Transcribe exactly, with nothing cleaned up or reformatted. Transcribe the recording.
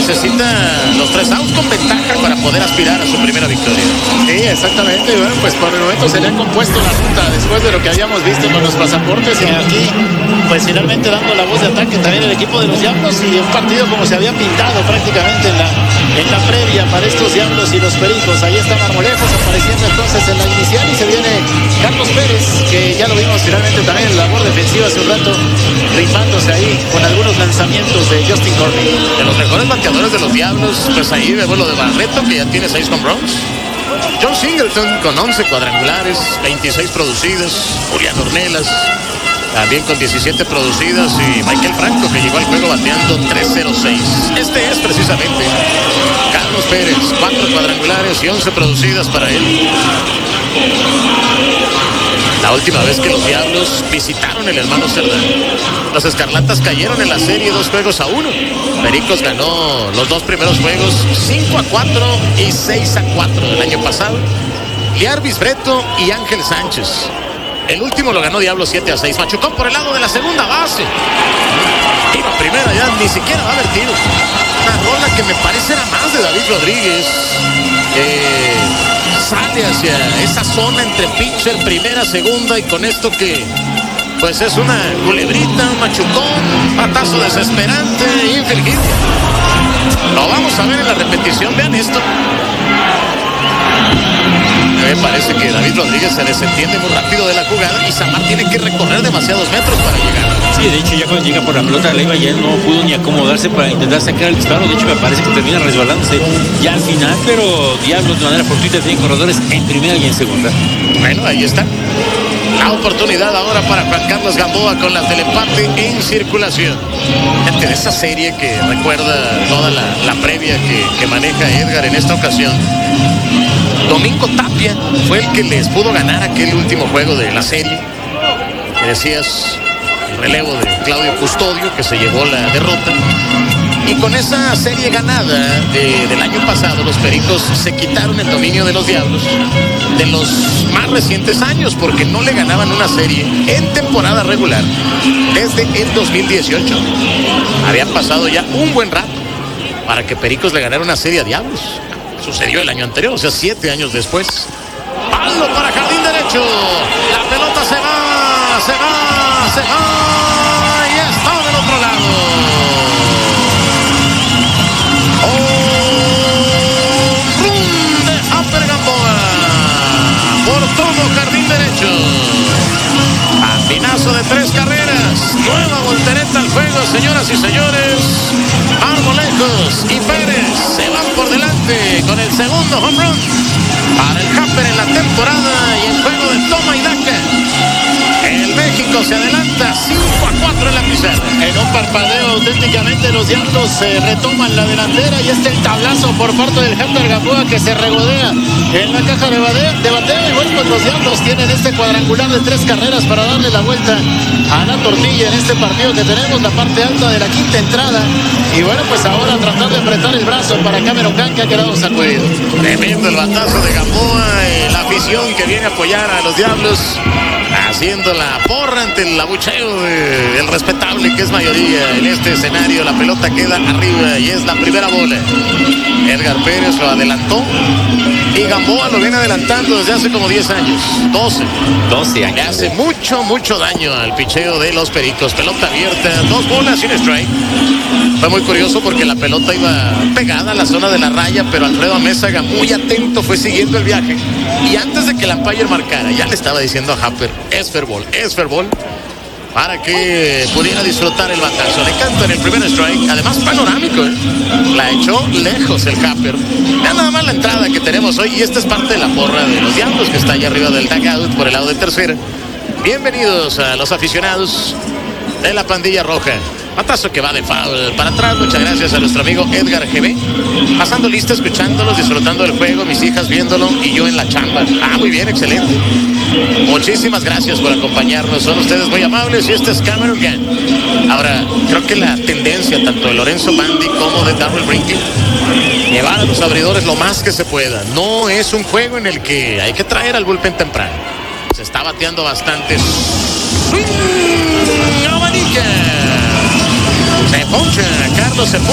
necesita los tres outs con ventaja para poder aspirar a su primera victoria. Sí, exactamente. Y bueno, pues por el momento se le han compuesto la ruta después de lo que habíamos visto con los pasaportes. Y aquí, pues finalmente dando la voz de ataque también el equipo de los Diablos. Y un partido como se había pintado prácticamente en la, en la previa para estos Diablos y los Pericos. Ahí está Marmolejos apareciendo entonces en la inicial. Y se viene Carlos Pérez, que ya lo vimos finalmente también en la labor defensiva hace un rato, rimándose ahí con algunos lanzamientos de Justin Corbin. De los mejores bateadores de los Diablos, pues ahí vemos lo de Barreto, que ya tiene seis home runs. John Singleton con once cuadrangulares, veintiséis producidas. Julián Ornelas también con diecisiete producidas. Y Michael Franco, que llegó al juego bateando tres cero seis. Este es precisamente Carlos Pérez, cuatro cuadrangulares y once producidas para él. La última vez que los Diablos visitaron el hermano Cerdán, los Escarlatas cayeron en la serie dos juegos a uno. Pericos ganó los dos primeros juegos cinco a cuatro y seis a cuatro del año pasado. Liarvis Breto y Ángel Sánchez. El último lo ganó Diablos siete a seis. Machucó por el lado de la segunda base. Iba primera, ya ni siquiera va a haber tiro. Una rola que me parece era más de David Rodríguez. Eh... Sale hacia esa zona entre pitcher, primera, segunda, y con esto que pues es una culebrita, un machucón, patazo desesperante, infield. Lo vamos a ver en la repetición, vean esto. Me parece que David Rodríguez se desentiende muy rápido de la jugada y Samar tiene que recorrer demasiados metros para llegar. Sí, de hecho ya cuando llega por la pelota de Leiva ya no pudo ni acomodarse para intentar sacar el disparo. De hecho me parece que termina resbalándose ya al final, pero Diablos de manera fortuita tiene corredores en primera y en segunda. Bueno, ahí está la oportunidad ahora para Juan Carlos Gamboa con la telepate en circulación. Gente, de esa serie que recuerda toda la, la previa que, que maneja Edgar en esta ocasión, Domingo Tapia fue el que les pudo ganar aquel último juego de la serie. Que decías, el relevo de Claudio Custodio, que se llevó la derrota. Y con esa serie ganada de, del año pasado, los Pericos se quitaron el dominio de los Diablos de los más recientes años, porque no le ganaban una serie en temporada regular desde el dos mil dieciocho. Había pasado ya un buen rato para que Pericos le ganara una serie a Diablos. Sucedió el año anterior, o sea, siete años después. Palo para jardín derecho. La pelota se va, se va, se va. Y está del otro lado. ¡Oh! ¡Rum de Hamper Gamboa! Por todo jardín derecho. Pinazo de tres carreras. Nueva voltereta al juego, señoras y señores. Marmolejos y Pérez se van por delante con el segundo home run para el Hamper en la temporada y el juego de toma y daca. El México se adelanta cinco a cuatro en la pizarra. En un parpadeo auténticamente los Diablos se retoman la delantera y este el tablazo por parte del Hamper Gamboa que se regodea en la caja de bateo, de bateo. Y bueno, pues los Diablos tienen este cuadrangular de tres carreras para darle la vuelta a la tortilla en este partido que tenemos, la parte alta de la quinta entrada. Y bueno, pues ahora tratar de apretar el brazo para Cameron Khan, que ha quedado sacudido. Tremendo el batazo de Gamboa, eh, la afición que viene a apoyar a los Diablos, haciendo la porra ante el abucheo del respetable que es mayoría en este escenario. La pelota queda arriba y es la primera bola. Edgar Pérez lo adelantó y Gamboa lo viene adelantando desde hace como diez años, doce. doce años. Le hace mucho, mucho daño al picheo de los Pericos. Pelota abierta, dos bolas sin strike. Fue muy curioso porque la pelota iba pegada a la zona de la raya, pero Alfredo Amézaga, muy atento, fue siguiendo el viaje. Y antes de que el umpire marcara, ya le estaba diciendo a Hamper, es fair ball, es fair ball, para que pudiera disfrutar el batazo. Le cantan el primer strike, además panorámico, ¿eh? La echó lejos el Hamper. Vean nada más la entrada que tenemos hoy, y esta es parte de la porra de los Diablos, que está allá arriba del dugout por el lado de tercera. Bienvenidos a los aficionados de la pandilla roja. Batazo que va de foul para atrás. Muchas gracias a nuestro amigo Edgar G B. Pasando lista, escuchándolos, disfrutando del juego, mis hijas viéndolo y yo en la chamba. Ah, muy bien, excelente. Muchísimas gracias por acompañarnos. Son ustedes muy amables y este es Cameron Khan. Ahora, creo que la tendencia tanto de Lorenzo Bandi como de Darrell Brinkley, llevar a los abridores lo más que se pueda. No es un juego en el que hay que traer al bullpen temprano. Se está bateando bastante. Swing, abanica. Se poncha Carlos.